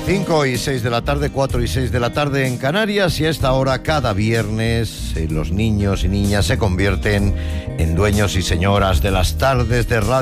5 y 6 de la tarde, 4 y 6 de la tarde en Canarias, y a esta hora cada viernes los niños y niñas se convierten en dueños y señoras de las tardes de radio.